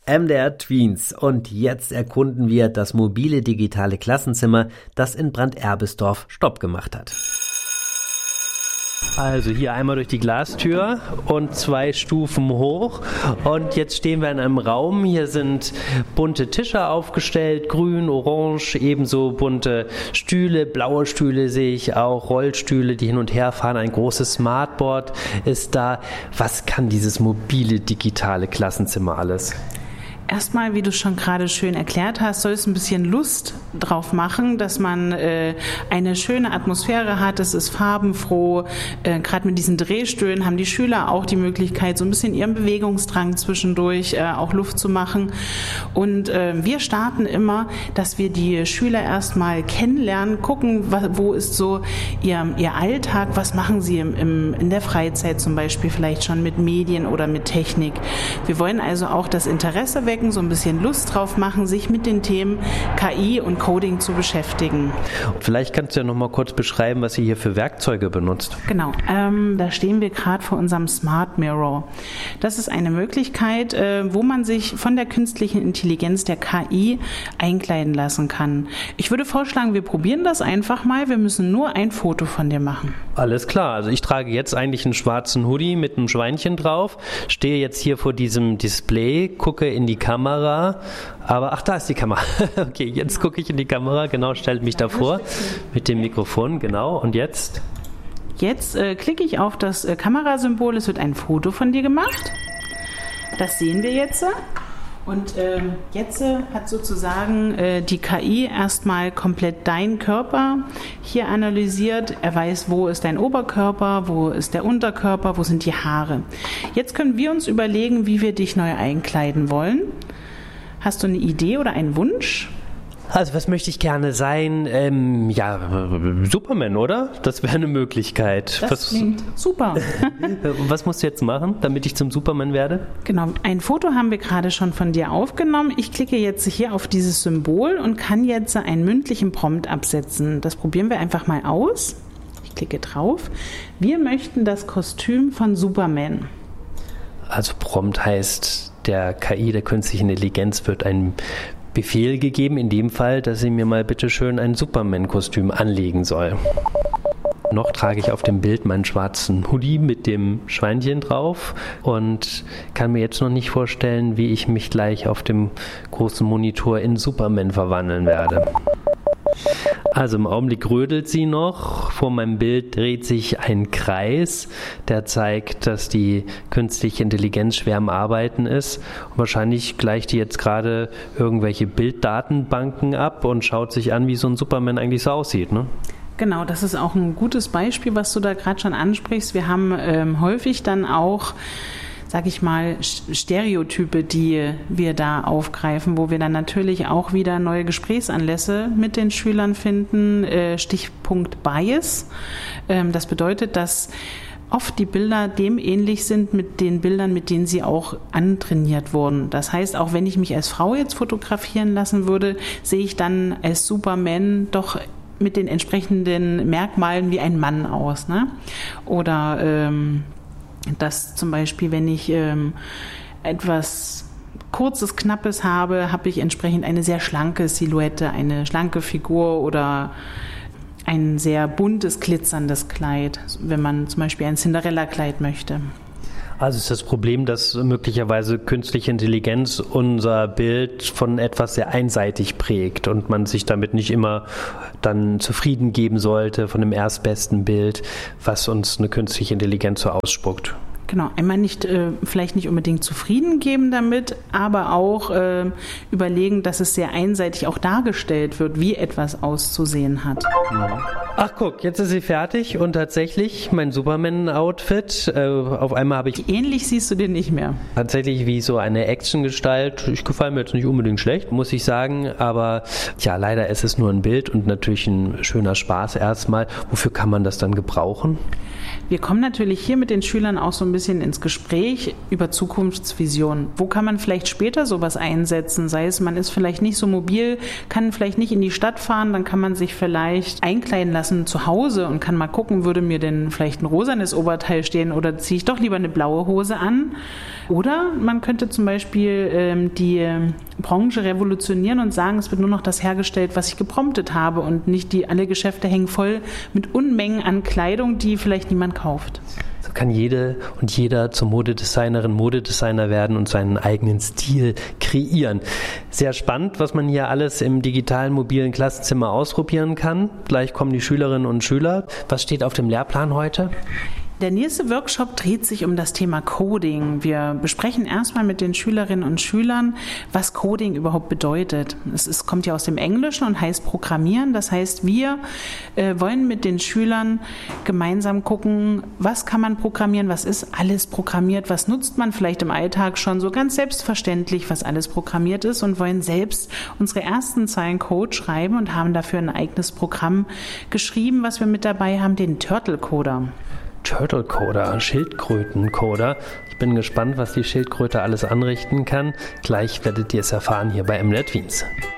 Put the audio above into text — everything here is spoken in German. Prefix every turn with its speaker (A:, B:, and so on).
A: MDR Tweens und jetzt erkunden wir das mobile digitale Klassenzimmer, das in Branderbesdorf Stopp gemacht hat. Also hier einmal durch die Glastür und 2 Stufen hoch und jetzt stehen wir in einem Raum. Hier sind bunte Tische aufgestellt, grün, orange, ebenso bunte Stühle, blaue Stühle sehe ich auch, Rollstühle, die hin und her fahren. Ein großes Smartboard ist da. Was kann dieses mobile digitale Klassenzimmer alles?
B: Erstmal, wie du schon gerade schön erklärt hast, soll es ein bisschen Lust drauf machen, dass man eine schöne Atmosphäre hat. Es ist farbenfroh. Gerade mit diesen Drehstühlen haben die Schüler auch die Möglichkeit, so ein bisschen ihren Bewegungsdrang zwischendurch auch Luft zu machen. Und wir starten immer, dass wir die Schüler erstmal kennenlernen, gucken, wo ist so ihr Alltag, was machen sie in der Freizeit zum Beispiel, vielleicht schon mit Medien oder mit Technik. Wir wollen also auch das Interesse wecken, so ein bisschen Lust drauf machen, sich mit den Themen KI und Coding zu beschäftigen.
A: Vielleicht kannst du ja noch mal kurz beschreiben, was ihr hier für Werkzeuge benutzt.
B: Genau, da stehen wir gerade vor unserem Smart Mirror. Das ist eine Möglichkeit, wo man sich von der künstlichen Intelligenz, der KI, einkleiden lassen kann. Ich würde vorschlagen, wir probieren das einfach mal. Wir müssen nur ein Foto von dir machen.
A: Alles klar, also ich trage jetzt eigentlich einen schwarzen Hoodie mit einem Schweinchen drauf, stehe jetzt hier vor diesem Display, gucke in die Kamera, aber da ist die Kamera. Okay, jetzt gucke ich in die Kamera, genau, stelle mich davor mit dem Mikrofon, genau, und jetzt?
B: Jetzt klicke ich auf das Kamerasymbol, es wird ein Foto von dir gemacht. Das sehen wir jetzt. Und jetzt hat sozusagen die KI erstmal komplett deinen Körper hier analysiert. Er weiß, wo ist dein Oberkörper, wo ist der Unterkörper, wo sind die Haare. Jetzt können wir uns überlegen, wie wir dich neu einkleiden wollen. Hast du eine Idee oder einen Wunsch?
A: Also was möchte ich gerne sein? Superman, oder? Das wäre eine Möglichkeit.
B: Das klingt super.
A: Was musst du jetzt machen, damit ich zum Superman werde?
B: Genau, ein Foto haben wir gerade schon von dir aufgenommen. Ich klicke jetzt hier auf dieses Symbol und kann jetzt einen mündlichen Prompt absetzen. Das probieren wir einfach mal aus. Ich klicke drauf. Wir möchten das Kostüm von Superman.
A: Also Prompt heißt, der KI, der künstlichen Intelligenz, wird ein Befehl gegeben, in dem Fall, dass sie mir mal bitte schön ein Superman-Kostüm anlegen soll. Noch trage ich auf dem Bild meinen schwarzen Hoodie mit dem Schweinchen drauf und kann mir jetzt noch nicht vorstellen, wie ich mich gleich auf dem großen Monitor in Superman verwandeln werde. Also im Augenblick rödelt sie noch. Vor meinem Bild dreht sich ein Kreis, der zeigt, dass die künstliche Intelligenz schwer am Arbeiten ist. Und wahrscheinlich gleicht die jetzt gerade irgendwelche Bilddatenbanken ab und schaut sich an, wie so ein Superman eigentlich so aussieht, ne?
B: Genau, das ist auch ein gutes Beispiel, was du da gerade schon ansprichst. Wir haben häufig dann auch, sag ich mal, Stereotype, die wir da aufgreifen, wo wir dann natürlich auch wieder neue Gesprächsanlässe mit den Schülern finden. Stichpunkt Bias. Das bedeutet, dass oft die Bilder dem ähnlich sind mit den Bildern, mit denen sie auch antrainiert wurden. Das heißt, auch wenn ich mich als Frau jetzt fotografieren lassen würde, sehe ich dann als Superman doch mit den entsprechenden Merkmalen wie ein Mann aus, ne? Oder dass zum Beispiel, wenn ich etwas Kurzes, Knappes habe, habe ich entsprechend eine sehr schlanke Silhouette, eine schlanke Figur oder ein sehr buntes, glitzerndes Kleid, wenn man zum Beispiel ein Cinderella-Kleid möchte.
A: Also ist das Problem, dass möglicherweise künstliche Intelligenz unser Bild von etwas sehr einseitig prägt und man sich damit nicht immer dann zufrieden geben sollte von dem erstbesten Bild, was uns eine künstliche Intelligenz so ausspuckt.
B: Genau, einmal vielleicht nicht unbedingt zufrieden geben damit, aber auch überlegen, dass es sehr einseitig auch dargestellt wird, wie etwas auszusehen hat.
A: Ach guck, jetzt ist sie fertig und tatsächlich mein Superman-Outfit, auf einmal habe ich...
B: Ähnlich siehst du den nicht mehr.
A: Tatsächlich wie so eine Actiongestalt, ich gefalle mir jetzt nicht unbedingt schlecht, muss ich sagen, aber ja, leider ist es nur ein Bild und natürlich ein schöner Spaß erstmal. Wofür kann man das dann gebrauchen?
B: Wir kommen natürlich hier mit den Schülern auch so ein bisschen ins Gespräch über Zukunftsvisionen. Wo kann man vielleicht später sowas einsetzen? Sei es, man ist vielleicht nicht so mobil, kann vielleicht nicht in die Stadt fahren, dann kann man sich vielleicht einkleiden lassen zu Hause und kann mal gucken, würde mir denn vielleicht ein rosanes Oberteil stehen oder ziehe ich doch lieber eine blaue Hose an? Oder man könnte zum Beispiel die Branche revolutionieren und sagen, es wird nur noch das hergestellt, was ich gepromptet habe und nicht alle Geschäfte hängen voll mit Unmengen an Kleidung, die vielleicht niemand kauft.
A: So kann jede und jeder zur Modedesigner werden und seinen eigenen Stil kreieren. Sehr spannend, was man hier alles im digitalen mobilen Klassenzimmer ausprobieren kann. Gleich kommen die Schülerinnen und Schüler. Was steht auf dem Lehrplan heute?
B: Der nächste Workshop dreht sich um das Thema Coding. Wir besprechen erstmal mit den Schülerinnen und Schülern, was Coding überhaupt bedeutet. Es kommt ja aus dem Englischen und heißt Programmieren. Das heißt, wir wollen mit den Schülern gemeinsam gucken, was kann man programmieren, was ist alles programmiert, was nutzt man vielleicht im Alltag schon so ganz selbstverständlich, was alles programmiert ist, und wollen selbst unsere ersten Zeilen Code schreiben und haben dafür ein eigenes Programm geschrieben, was wir mit dabei haben, den Turtle Coder.
A: Turtle Coder, Schildkrötencoder. Ich bin gespannt, was die Schildkröte alles anrichten kann. Gleich werdet ihr es erfahren hier bei MNet Wiens.